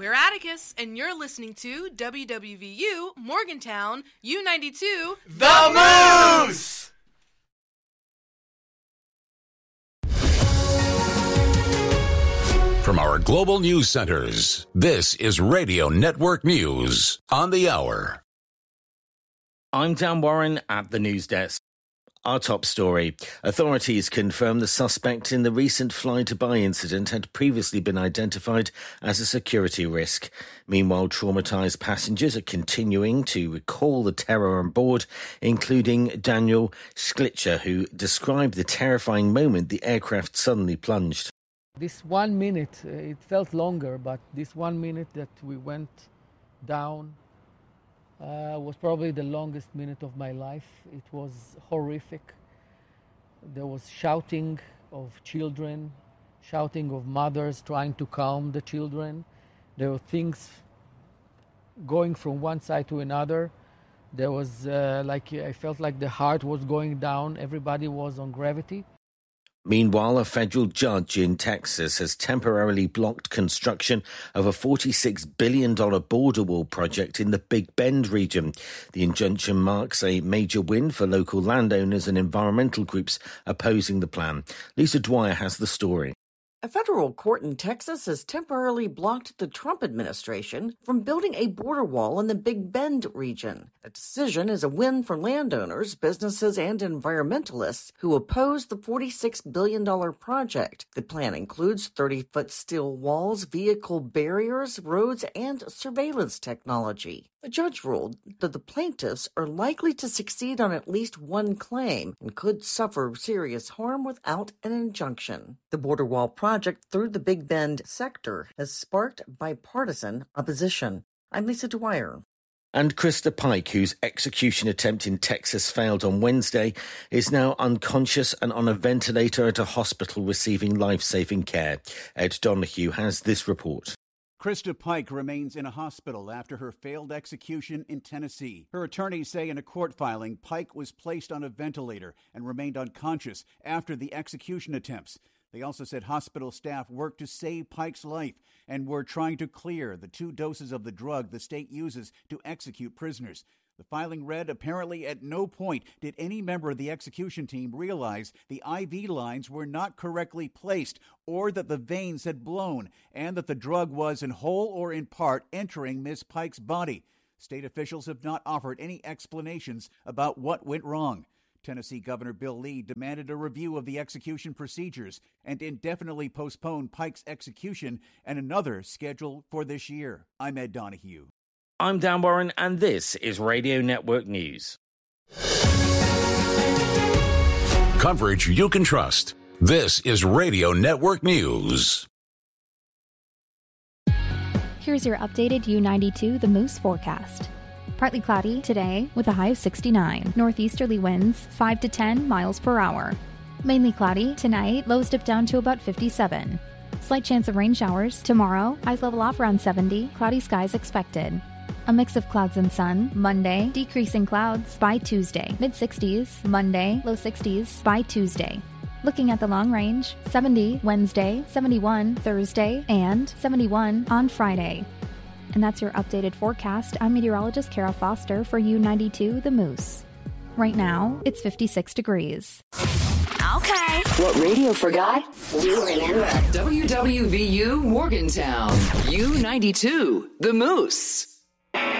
We're Atticus, and you're listening to WWVU Morgantown U92 The Moose! From our global news centers, this is Radio Network News on the hour. I'm Dan Warren at the news desk. Our top story. Authorities confirm the suspect in the recent Fly-Dubai incident had previously been identified as a security risk. Meanwhile, traumatised passengers are continuing to recall the terror on board, including Daniel Schlitcher, who described the terrifying moment the aircraft suddenly plunged. This 1 minute, it felt longer, but this 1 minute that we went down was probably the longest minute of my life. It was horrific. There was shouting of children, shouting of mothers trying to calm the children. There were things going from one side to another. There was I felt like the heart was going down. Everybody was on gravity. Meanwhile, a federal judge in Texas has temporarily blocked construction of a $46 billion border wall project in the Big Bend region. The injunction marks a major win for local landowners and environmental groups opposing the plan. Lisa Dwyer has the story. A federal court in Texas has temporarily blocked the Trump administration from building a border wall in the Big Bend region. The decision is a win for landowners, businesses, and environmentalists who oppose the $46 billion project. The plan includes 30-foot steel walls, vehicle barriers, roads, and surveillance technology. The judge ruled that the plaintiffs are likely to succeed on at least one claim and could suffer serious harm without an injunction. The border wall project through the Big Bend sector has sparked bipartisan opposition. I'm Lisa Dwyer. And Krista Pike, whose execution attempt in Texas failed on Wednesday, is now unconscious and on a ventilator at a hospital receiving life-saving care. Ed Donahue has this report. Krista Pike remains in a hospital after her failed execution in Tennessee. Her attorneys say in a court filing, Pike was placed on a ventilator and remained unconscious after the execution attempts. They also said hospital staff worked to save Pike's life and were trying to clear the 2 doses of the drug the state uses to execute prisoners. The filing read, apparently at no point did any member of the execution team realize the IV lines were not correctly placed or that the veins had blown and that the drug was in whole or in part entering Ms. Pike's body. State officials have not offered any explanations about what went wrong. Tennessee Governor Bill Lee demanded a review of the execution procedures and indefinitely postponed Pike's execution and another scheduled for this year. I'm Ed Donahue. I'm Dan Warren, and this is Radio Network News. Coverage you can trust. This is Radio Network News. Here's your updated U92 The Moose forecast. Partly cloudy today with a high of 69. Northeasterly winds 5 to 10 miles per hour. Mainly cloudy tonight, lows dip down to about 57. Slight chance of rain showers tomorrow, highs level off around 70, cloudy skies expected. A mix of clouds and sun. Monday, decreasing clouds by Tuesday. Mid-60s. Monday, low 60s by Tuesday. Looking at the long range, 70 Wednesday, 71 Thursday, and 71 on Friday. And that's your updated forecast. I'm meteorologist Kara Foster for U92 The Moose. Right now, it's 56 degrees. Okay. What radio forgot, we remember. WWVU Morgantown. U92 The Moose.